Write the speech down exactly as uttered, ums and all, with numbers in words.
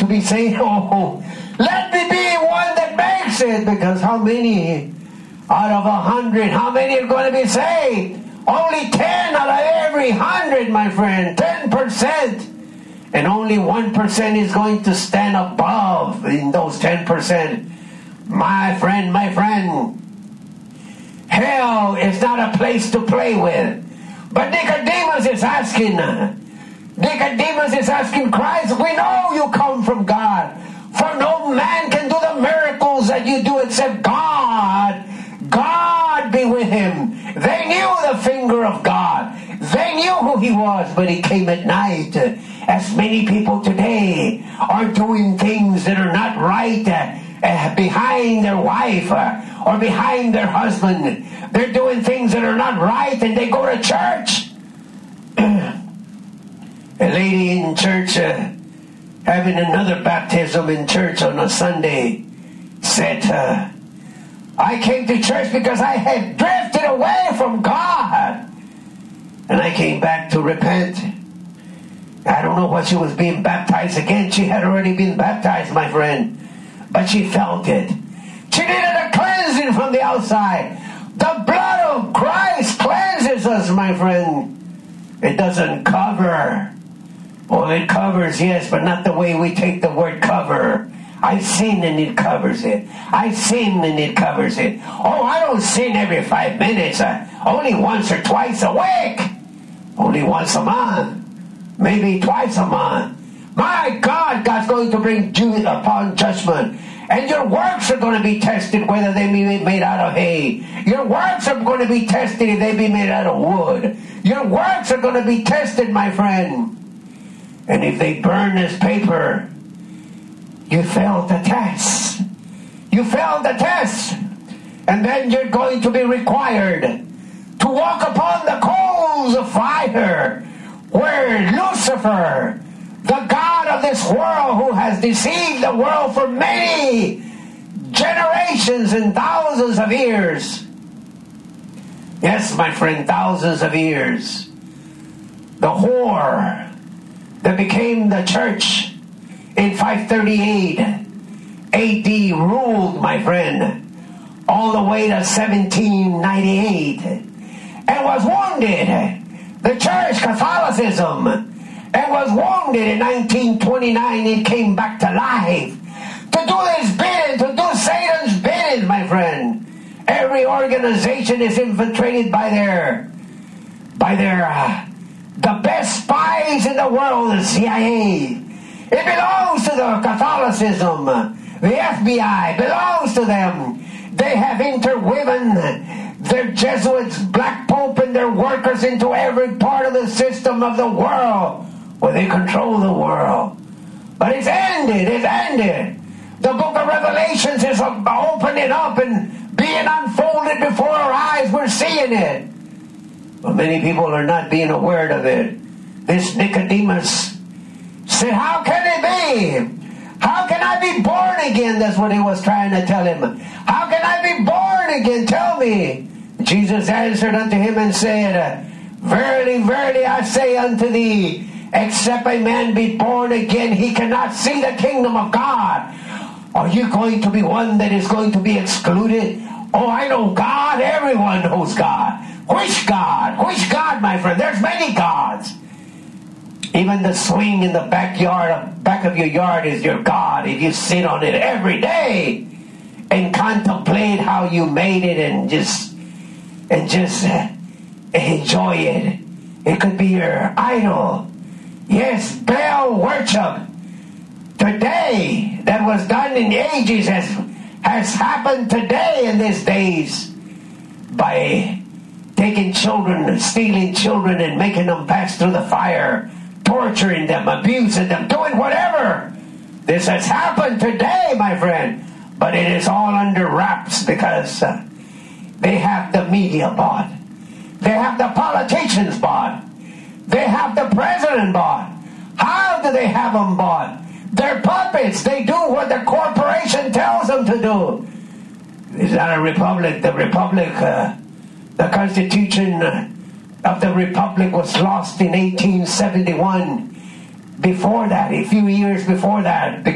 to be saved? Oh, let me be one that makes it, because how many out of a hundred, how many are going to be saved? Only ten out of every hundred, my friend, ten percent. And only one percent is going to stand above in those ten percent. My friend, my friend, hell is not a place to play with. But Nicodemus is asking, Nicodemus is asking Christ, we know you come from God, for no man can do the miracles that you do except God. God be with him. They knew the finger of God. They knew who he was, but he came at night. As many people today are doing things that are not right uh, behind their wife uh, or behind their husband. They're doing things that are not right, and they go to church. A lady in church uh, having another baptism in church on a Sunday said, uh, I came to church because I had drifted away from God, and I came back to repent. I don't know what she was being baptized again. She had already been baptized, my friend, but she felt it. She needed a cleansing from the outside. The blood of Christ cleanses us, my friend. It doesn't cover. Well, it covers, yes, but not the way we take the word cover. I sin and it covers it. I sin and it covers it. Oh, I don't sin every five minutes. Uh, only once or twice a week. Only once a month. Maybe twice a month. My God, God's going to bring Jude upon judgment. And your works are going to be tested, whether they be made out of hay. Your works are going to be tested if they be made out of wood. Your works are going to be tested, my friend. And if they burn as paper, you failed the test. You failed the test. And then you're going to be required to walk upon the coals of fire, where Lucifer, the god of this world, who has deceived the world for many generations and thousands of years. Yes, my friend, thousands of years. The whore that became the church in five thirty-eight A D ruled, my friend, all the way to seventeen ninety-eight, and was wounded. The church, Catholicism, and was wounded in nineteen twenty-nine. It came back to life to do this bidding, to do Satan's bidding, my friend. Every organization is infiltrated by their, by their, uh, the best spies in the world, the C I A. It belongs to the Catholicism. The F B I belongs to them. They have interwoven their Jesuits, Black Pope, and their workers into every part of the system of the world, where they control the world. But it's ended. It's ended. The book of Revelations is opening up and being unfolded before our eyes. We're seeing it. But many people are not being aware of it. This Nicodemus said, how can it be? How can I be born again? That's what he was trying to tell him. How can I be born again? Tell me. Jesus answered unto him and said, verily, verily, I say unto thee, except a man be born again, he cannot see the kingdom of God. Are you going to be one that is going to be excluded? Oh, I know God. Everyone knows God. Which God? Which God, my friend? There's many gods. Even the swing in the backyard, back of your yard is your God. If you sit on it every day and contemplate how you made it and just and just uh, enjoy it, it could be your idol. Yes, Baal worship today that was done in the ages has has happened today in these days by taking children, stealing children and making them pass through the fire, torturing them, abusing them, doing whatever. This has happened today, my friend, but it is all under wraps because uh, they have the media bought. They have the politicians bought. They have the president bought. How do they have them bought? They're puppets. They do what the corporation tells them to do. It's not a republic. The republic, uh, the Constitution of the Republic was lost in eighteen seventy-one. Before that, a few years before that,